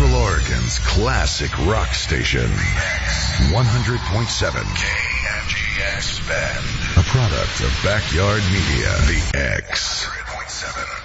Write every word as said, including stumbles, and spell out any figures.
Central Oregon's classic rock station. one hundred point seven K N G X Bend. A product of Backyard Media. The X. one hundred point seven